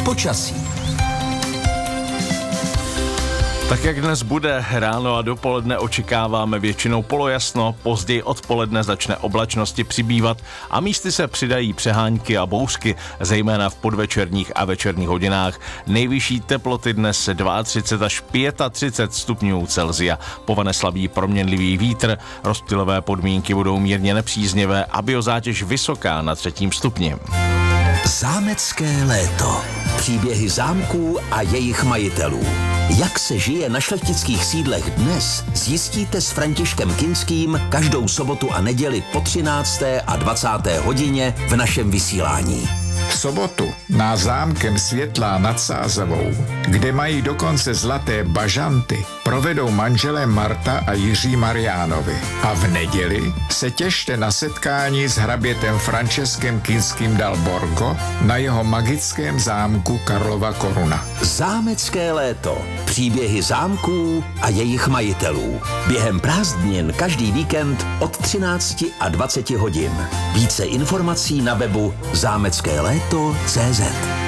Počasí. Tak jak dnes bude ráno a dopoledne, očekáváme většinou polojasno, později odpoledne začne oblačnosti přibývat a místy se přidají přehánky a bouřky, zejména v podvečerních a večerních hodinách. Nejvyšší teploty dnes 32 až 35 stupňů Celsia. Povane slabý proměnlivý vítr, rozptylové podmínky budou mírně nepříznivé a biozátěž vysoká na 3. stupni. Zámecké léto. Příběhy zámků a jejich majitelů. Jak se žije na šlechtických sídlech dnes, zjistíte s Františkem Kinským každou sobotu a neděli po 13. a 20. hodině v našem vysílání. V sobotu na zámkem Světlá nad Sázavou, kde mají dokonce zlaté bažanty, provedou manželé Marta a Jiří Mariánovi. A v neděli se těšte na setkání s hrabětem Franceskem Kinským dal Borgo na jeho magickém zámku Karlova Koruna. Zámecké léto. Příběhy zámků a jejich majitelů. Během prázdnin každý víkend od 13 a 20 hodin. Více informací na webu zámeckéléto.cz.